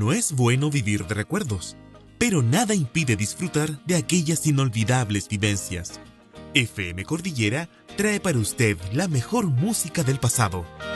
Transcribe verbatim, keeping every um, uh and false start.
No es bueno vivir de recuerdos, pero nada impide disfrutar de aquellas inolvidables vivencias. F M Cordillera trae para usted la mejor música del pasado.